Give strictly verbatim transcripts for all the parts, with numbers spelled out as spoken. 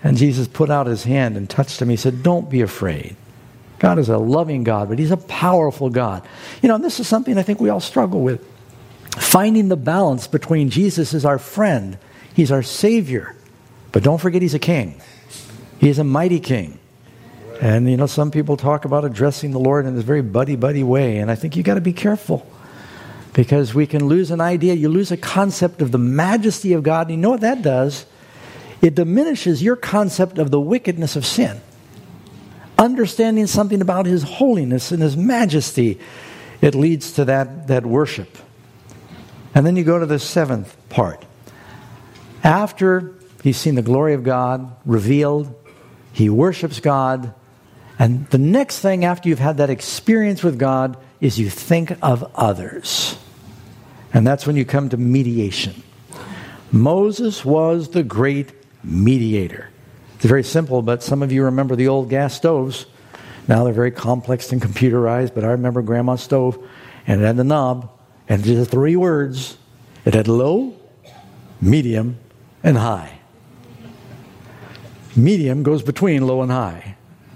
And Jesus put out his hand and touched him. He said, don't be afraid. God is a loving God, but he's a powerful God. You know, this is something I think we all struggle with. Finding the balance between Jesus is our friend. He's our Savior. But don't forget he's a king. He is a mighty king. And, you know, some people talk about addressing the Lord in this very buddy-buddy way. And I think you got to be careful. Because we can lose an idea. You lose a concept of the majesty of God. And you know what that does? It diminishes your concept of the wickedness of sin. Understanding something about his holiness and his majesty, it leads to that, that worship. And then you go to the seventh part. After he's seen the glory of God revealed, he worships God. And the next thing after you've had that experience with God is you think of others. And that's when you come to mediation. Moses was the great mediator. It's very simple, but some of you remember the old gas stoves. Now they're very complex and computerized, but I remember Grandma's stove, and it had the knob, and just three words. It had low, medium, and high. Medium goes between low and high.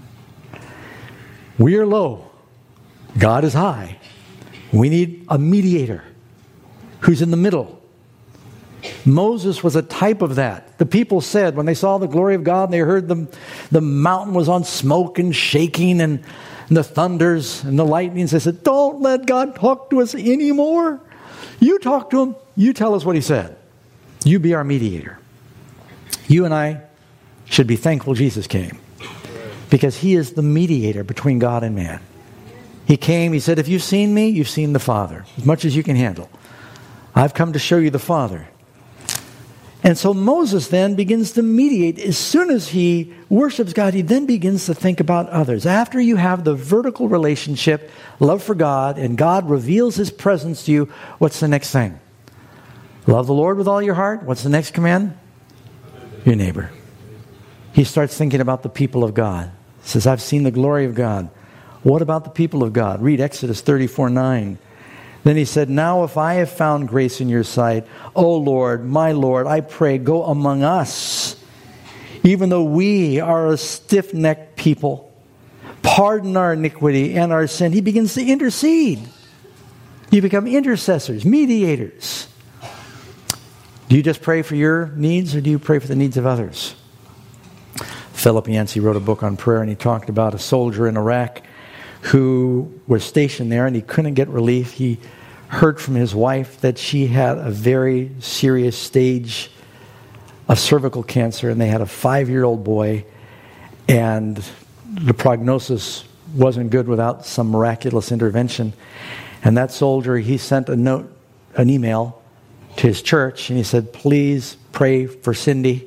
We are low. God is high. We need a mediator who's in the middle. Moses was a type of that. The people said when they saw the glory of God and they heard the, the mountain was on smoke and shaking and, and the thunders and the lightnings, they said, don't let God talk to us anymore. You talk to him. You tell us what he said. You be our mediator. You and I should be thankful Jesus came. Because he is the mediator between God and man. He came, he said, if you've seen me, you've seen the Father. As much as you can handle. I've come to show you the Father. And so Moses then begins to mediate. As soon as he worships God, he then begins to think about others. After you have the vertical relationship, love for God, and God reveals his presence to you, what's the next thing? Love the Lord with all your heart. What's the next command? Your neighbor. He starts thinking about the people of God. He says, I've seen the glory of God. What about the people of God? Read Exodus thirty-four nine. Then he said, now if I have found grace in your sight, O Lord, my Lord, I pray, go among us. Even though we are a stiff-necked people, pardon our iniquity and our sin. He begins to intercede. You become intercessors, mediators. Do you just pray for your needs or do you pray for the needs of others? Philip Yancey wrote a book on prayer and he talked about a soldier in Iraq who was stationed there and he couldn't get relief. He heard from his wife that she had a very serious stage of cervical cancer and they had a five-year-old boy and the prognosis wasn't good without some miraculous intervention. And that soldier, he sent a note, an email to his church and he said, please pray for Cindy.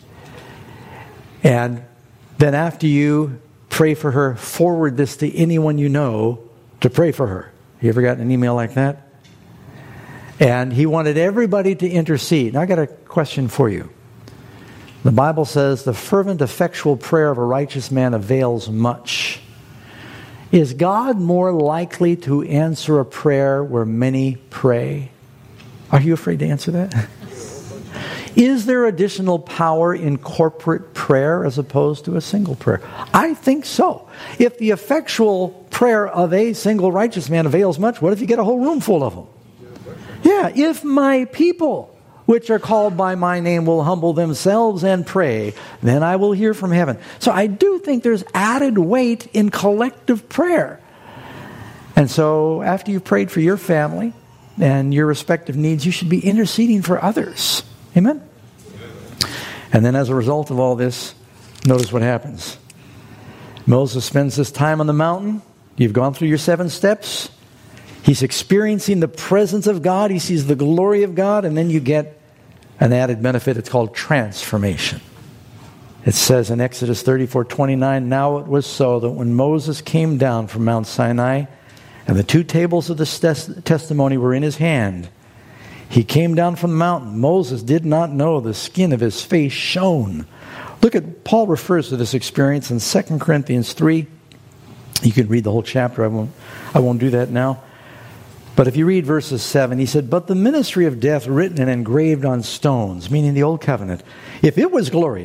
And then after you pray for her, forward this to anyone you know to pray for her. You ever gotten an email like that? And he wanted everybody to intercede. Now I got a question for you. The Bible says the fervent, effectual prayer of a righteous man avails much. Is God more likely to answer a prayer where many pray? Are you afraid to answer that? Is there additional power in corporate prayer as opposed to a single prayer? I think so. If the effectual prayer of a single righteous man avails much, what if you get a whole room full of them? Yeah, if my people, which are called by my name, will humble themselves and pray, then I will hear from heaven. So I do think there's added weight in collective prayer. And so after you've prayed for your family and your respective needs, you should be interceding for others. Amen? And then as a result of all this, notice what happens. Moses spends this time on the mountain. You've gone through your seven steps. He's experiencing the presence of God. He sees the glory of God. And then you get an added benefit. It's called transformation. It says in Exodus thirty-four twenty-nine, now it was so that when Moses came down from Mount Sinai and the two tables of the tes- testimony were in his hand, he came down from the mountain. Moses did not know the skin of his face shone. Look at, Paul refers to this experience in Second Corinthians three. You can read the whole chapter. I won't, I won't do that now. But if you read verses seven, he said, but the ministry of death written and engraved on stones, meaning the old covenant, if it was glorious,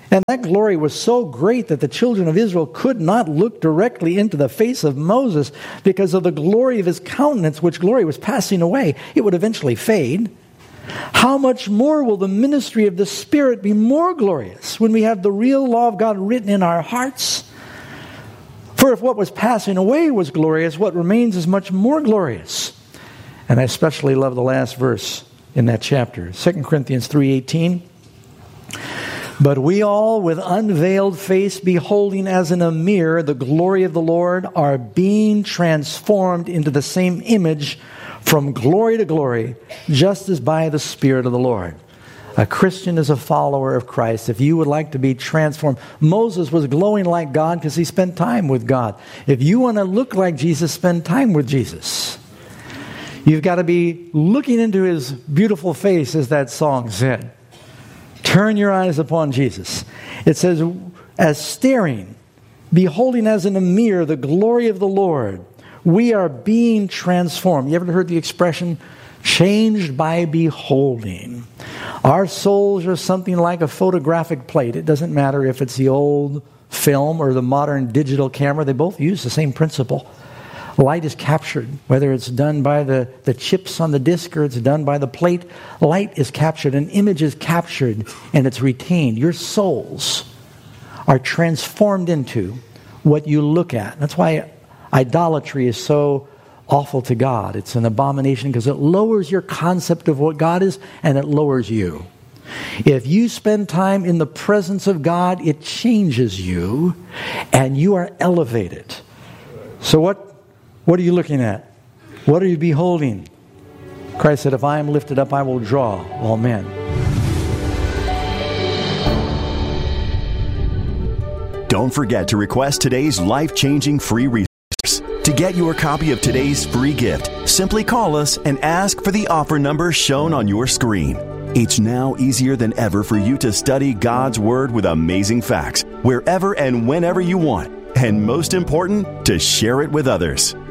And that glory was so great that the children of Israel could not look directly into the face of Moses because of the glory of his countenance, which glory was passing away. It would eventually fade. How much more will the ministry of the Spirit be more glorious when we have the real law of God written in our hearts? For if what was passing away was glorious, what remains is much more glorious. And I especially love the last verse in that chapter, Second Corinthians three eighteen. But we all, with unveiled face, beholding as in a mirror the glory of the Lord, are being transformed into the same image from glory to glory, just as by the Spirit of the Lord. A Christian is a follower of Christ. If you would like to be transformed, Moses was glowing like God because he spent time with God. If you want to look like Jesus, spend time with Jesus. You've got to be looking into his beautiful face, as that song said. Turn your eyes upon Jesus. It says, as staring, beholding as in a mirror the glory of the Lord, we are being transformed. You ever heard the expression, changed by beholding? Our souls are something like a photographic plate. It doesn't matter if it's the old film or the modern digital camera. They both use the same principle. Light is captured, whether it's done by the, the chips on the disc or it's done by the plate. Light is captured, an image is captured, and it's retained. Your souls are transformed into what you look at. That's why idolatry is so awful to God. It's an abomination because it lowers your concept of what God is, and it lowers you. If you spend time in the presence of God, it changes you, and you are elevated. So what What are you looking at? What are you beholding? Christ said, if I am lifted up, I will draw all men. Don't forget to request today's life-changing free resource. To get your copy of today's free gift, simply call us and ask for the offer number shown on your screen. It's now easier than ever for you to study God's Word with amazing facts, wherever and whenever you want. And most important, to share it with others.